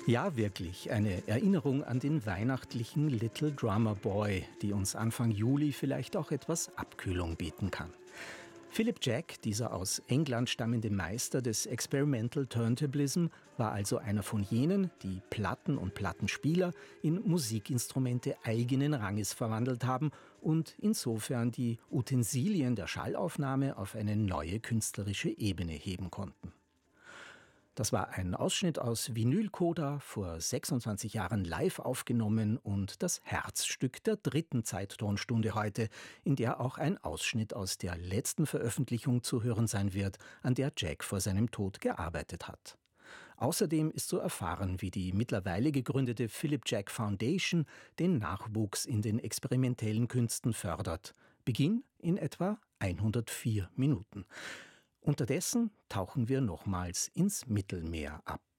Ja, wirklich, eine Erinnerung an den weihnachtlichen Little Drummer Boy, die uns Anfang Juli vielleicht auch etwas Abkühlung bieten kann. Philip Jack, dieser aus England stammende Meister des Experimental Turntablism, war also einer von jenen, die Platten und Plattenspieler in Musikinstrumente eigenen Ranges verwandelt haben und insofern die Utensilien der Schallaufnahme auf eine neue künstlerische Ebene heben konnten. Das war ein Ausschnitt aus Vinylcoda, vor 26 Jahren live aufgenommen und das Herzstück der dritten Zeittonstunde heute, in der auch ein Ausschnitt aus der letzten Veröffentlichung zu hören sein wird, an der Jack vor seinem Tod gearbeitet hat. Außerdem ist zu erfahren, wie die mittlerweile gegründete Philip Jack Foundation den Nachwuchs in den experimentellen Künsten fördert. Beginn in etwa 104 Minuten. Unterdessen tauchen wir nochmals ins Mittelmeer ab.